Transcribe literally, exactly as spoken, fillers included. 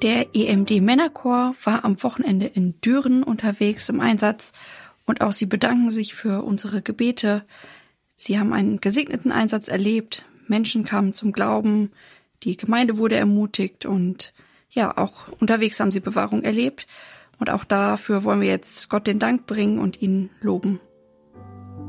Der E M D-Männerchor war am Wochenende in Düren unterwegs im Einsatz und auch sie bedanken sich für unsere Gebete. Sie haben einen gesegneten Einsatz erlebt. Menschen kamen zum Glauben, die Gemeinde wurde ermutigt und ja, auch unterwegs haben sie Bewahrung erlebt. Und auch dafür wollen wir jetzt Gott den Dank bringen und ihn loben.